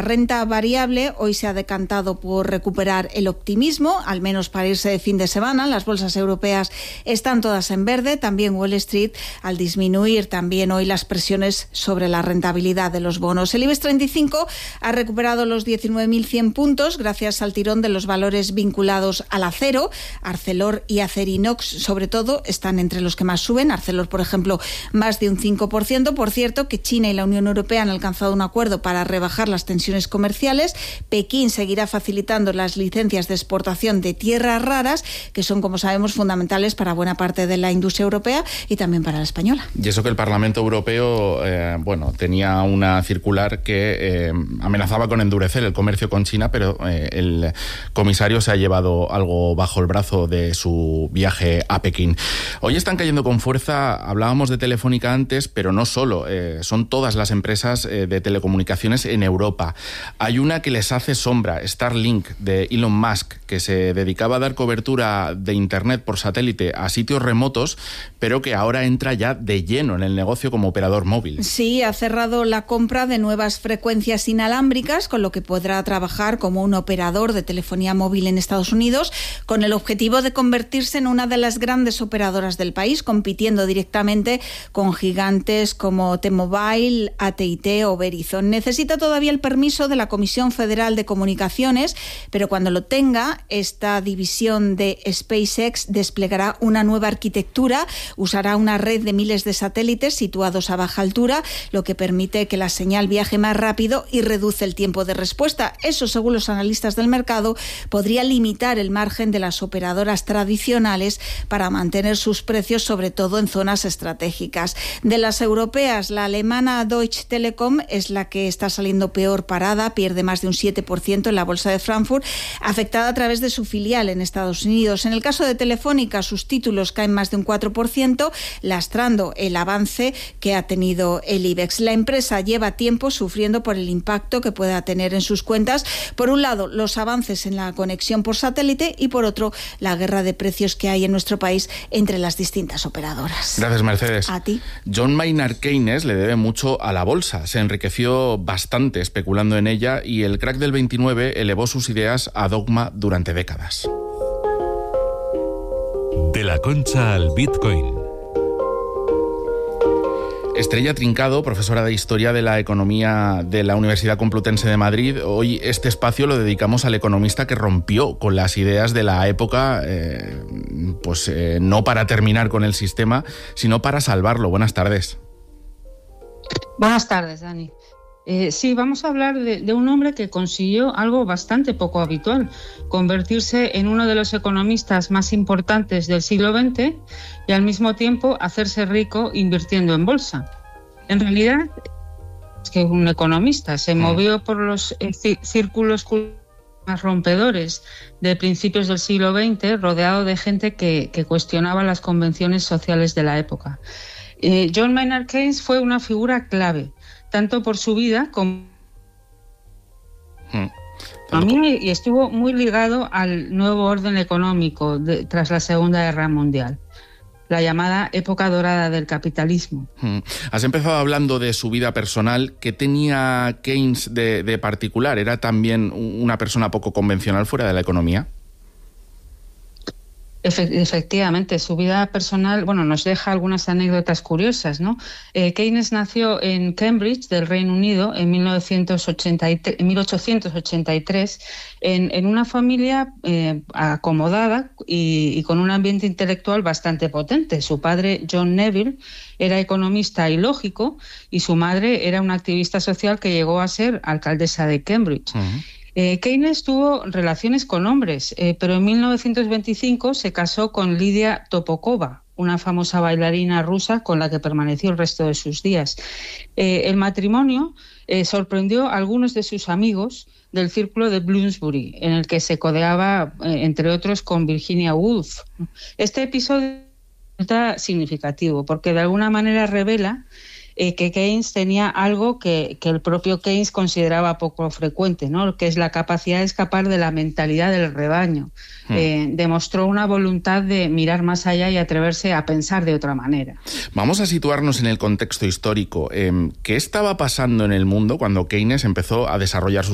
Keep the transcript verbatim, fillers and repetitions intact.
renta variable hoy se ha decantado por recuperar el optimismo, al menos para irse de fin de semana. Las bolsas europeas están todas en verde, también Wall Street, al disminuir también hoy las presiones sobre la rentabilidad de los bonos. El IBEX treinta y cinco ha recuperado los diecinueve mil cien puntos gracias al tirón de los valores vinculados al acero. Arcelor y Acerinox, sobre todo, están entre los que más suben. Arcelor, por ejemplo, más de un cinco por ciento. Por cierto, que China y la Unión Europea han alcanzado un acuerdo para rebajar las tensiones comerciales. Pekín seguirá facilitando las licencias de exportación de tierras raras, que son, como sabemos, fundamentales para buena parte de la industria europea y también para la española. Y eso que el Parlamento Europeo, eh, bueno, tenía una circular que eh, amenazaba con endurecer el comercio con China, pero eh, el comisario se ha llevado algo bajo el brazo de su viaje a Pekín. Hoy están cayendo con fuerza, hablábamos de Telefónica antes, pero no solo, eh, son todas las empresas eh, de telecomunicaciones en Europa. Hay una que les hace sombra, Starlink, de Elon Musk, que se dedicaba a dar cobertura de Internet por satélite a sitios remotos, pero que ahora entra ya de lleno en el negocio como operador móvil. Sí, ha cerrado la compra de nuevas frecuencias inalámbricas, con lo que podrá trabajar como un operador de telefonía móvil en Estados Unidos, con el objetivo de convertirse en una de las grandes operadoras del país, compitiendo directamente con gigantes como T-Mobile, A T y T o Verizon. Necesita todavía el permiso de la Comisión Federal de Comunicaciones, pero cuando lo tenga, esta división de SpaceX desplegará una nueva arquitectura, usará una red de miles de satélites situados a baja altura, lo que permite que la señal viaje más rápido y reduce el tiempo de respuesta. Eso, según los analistas del mercado, podría limitar el margen de las operadoras tradicionales para mantener sus precios, sobre todo en zonas estratégicas. De las europeas, la alemana Deutsche Telekom es la que está saliendo peor parada, pierde más de un siete por ciento en la bolsa de Frankfurt, afectada a través de su filial en Estados Unidos. En el caso de Telefónica, sus títulos caen más de un cuatro por ciento, lastrando el avance que ha tenido el IBEX. La empresa lleva tiempo sufriendo por el impacto que pueda tener en sus cuentas. Por un lado, los avances en la conexión por satélite y, por otro, la guerra de precios que hay en nuestro país entre las distintas operadoras. Gracias, Mercedes. A ti. John Maynard Keynes le debe mucho a la bolsa. Se enriqueció bastante especulando en ella y el crack del veintinueve elevó sus ideas a dogma durante décadas. De la Concha al Bitcoin. Estrella Trincado, profesora de Historia de la Economía de la Universidad Complutense de Madrid. Hoy este espacio lo dedicamos al economista que rompió con las ideas de la época, eh, pues eh, no para terminar con el sistema, sino para salvarlo. Buenas tardes. Buenas tardes, Dani. Eh, sí, vamos a hablar de, de un hombre que consiguió algo bastante poco habitual, convertirse en uno de los economistas más importantes del siglo veinte y al mismo tiempo hacerse rico invirtiendo en bolsa. En realidad, es que un economista se movió por los eh, círculos más rompedores de principios del siglo veinte, rodeado de gente que, que cuestionaba las convenciones sociales de la época. Eh, John Maynard Keynes fue una figura clave, tanto por su vida como hmm. a mí, y estuvo muy ligado al nuevo orden económico de, tras la Segunda Guerra Mundial, la llamada época dorada del capitalismo. Hmm. Has empezado hablando de su vida personal. ¿Qué tenía Keynes de, de particular? ¿Era también una persona poco convencional fuera de la economía? Efectivamente, su vida personal, bueno, nos deja algunas anécdotas curiosas, ¿no? Eh, Keynes nació en Cambridge, del Reino Unido, en mil ochocientos ochenta y tres, en, en una familia eh, acomodada y, y con un ambiente intelectual bastante potente. Su padre, John Neville, era economista y lógico, y su madre era una activista social que llegó a ser alcaldesa de Cambridge. Uh-huh. Eh, Keynes tuvo relaciones con hombres, eh, pero en mil novecientos veinticinco se casó con Lidia Topokova, una famosa bailarina rusa con la que permaneció el resto de sus días. Eh, el matrimonio eh, sorprendió a algunos de sus amigos del círculo de Bloomsbury, en el que se codeaba, eh, entre otros, con Virginia Woolf. Este episodio resulta significativo porque de alguna manera revela Eh, que Keynes tenía algo que, que el propio Keynes consideraba poco frecuente, ¿no? Que es la capacidad de escapar de la mentalidad del rebaño. Hmm. Eh, demostró una voluntad de mirar más allá y atreverse a pensar de otra manera. Vamos a situarnos en el contexto histórico. Eh, ¿Qué estaba pasando en el mundo cuando Keynes empezó a desarrollar sus